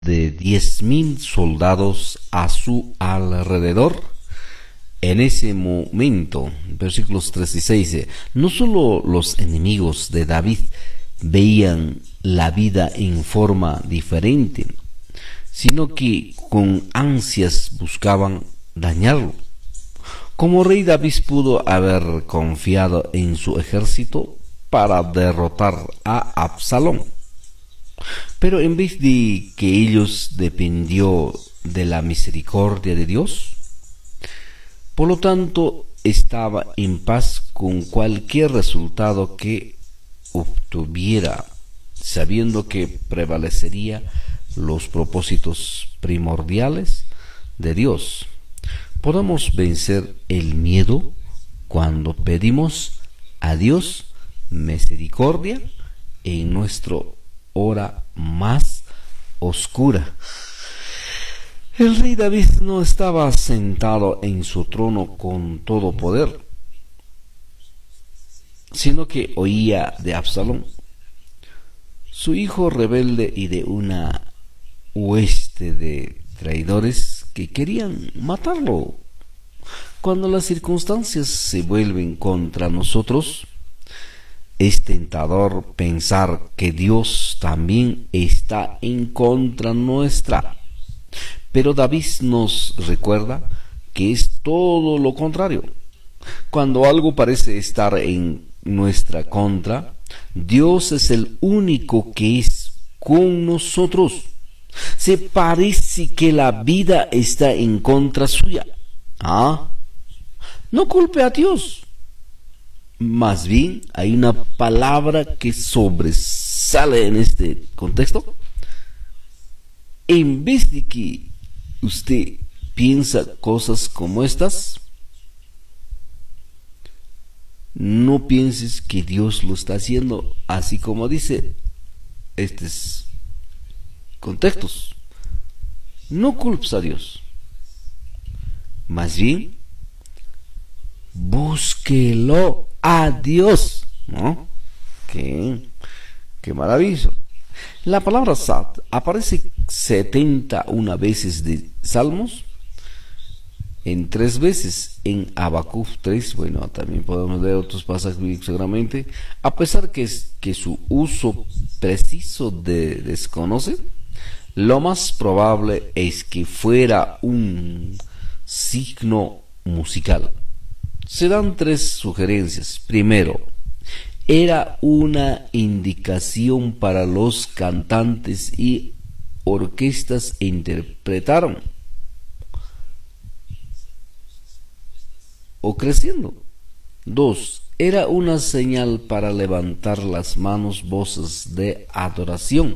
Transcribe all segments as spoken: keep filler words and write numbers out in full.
de diez mil soldados a su alrededor. En ese momento, versículos tres y seis, no solo los enemigos de David veían la vida en forma diferente, sino que con ansias buscaban dañarlo. Como rey, David pudo haber confiado en su ejército para derrotar a Absalón, pero en vez de que ellos dependió de la misericordia de Dios, por lo tanto estaba en paz con cualquier resultado que obtuviera, sabiendo que prevalecería los propósitos primordiales de Dios. Podemos vencer el miedo cuando pedimos a Dios misericordia en nuestra hora más oscura. El rey David no estaba sentado en su trono con todo poder, sino que oía de Absalón, su hijo rebelde, y de una hueste de traidores que querían matarlo. Cuando las circunstancias se vuelven contra nosotros, es tentador pensar que Dios también está en contra nuestra. Pero David nos recuerda que es todo lo contrario. Cuando algo parece estar en nuestra contra, Dios es el único que es con nosotros. Se parece que la vida está en contra suya. Ah, no culpe a Dios. Más bien, hay una palabra que sobresale en este contexto. En vez de que usted piensa cosas como estas, no pienses que Dios lo está haciendo así como dice estos contextos. No culpes a Dios. Más bien, búsquelo a Dios, ¿no? Qué, qué maravilloso. La palabra Sat aparece setenta y una veces de Salmos, en tres veces en Habacuc tres. Bueno, también podemos leer otros pasajes bíblicos seguramente. A pesar que, es, que su uso preciso de desconoce, lo más probable es que fuera un signo musical. Se dan tres sugerencias. Primero, era una indicación para los cantantes y orquestas interpretaron o creciendo. Dos, era una señal para levantar las manos, voces de adoración,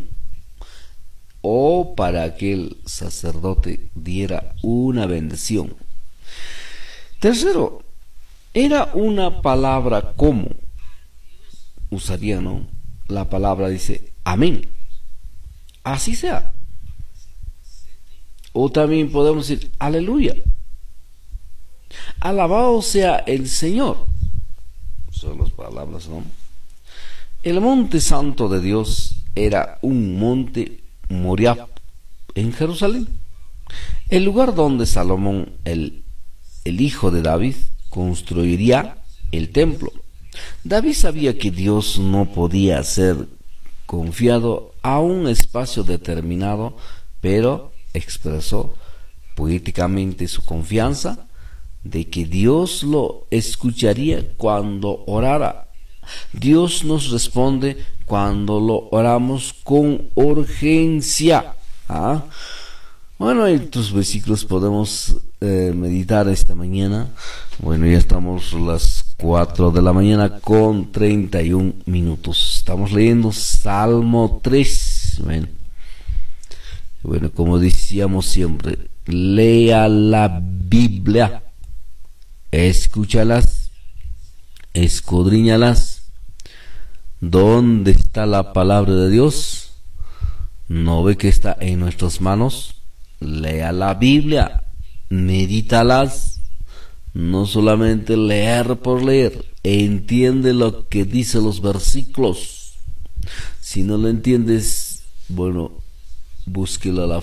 o para que el sacerdote diera una bendición. Tercero, era una palabra como usaría, ¿no? La palabra dice amén, así sea. O también podemos decir aleluya, alabado sea el Señor. Son las palabras, ¿no? El monte santo de Dios era un monte Moriah en Jerusalén, el lugar donde Salomón, el, el hijo de David, construiría el templo. David sabía que Dios no podía ser confiado a un espacio determinado, pero expresó poéticamente su confianza de que Dios lo escucharía cuando orara. Dios nos responde cuando lo oramos con urgencia. ¿Ah? Bueno, en tus versículos podemos eh, meditar esta mañana. Bueno, ya estamos a las cuatro de la mañana con treinta y un minutos. Estamos leyendo Salmo tres. Bueno, bueno, como decíamos siempre, lea la Biblia, escúchalas, escudriñalas. ¿Dónde está la palabra de Dios? ¿No ve que está en nuestras manos? Lea la Biblia, medítalas. No solamente leer por leer, entiende lo que dicen los versículos. Si no lo entiendes, bueno, búsquelo a la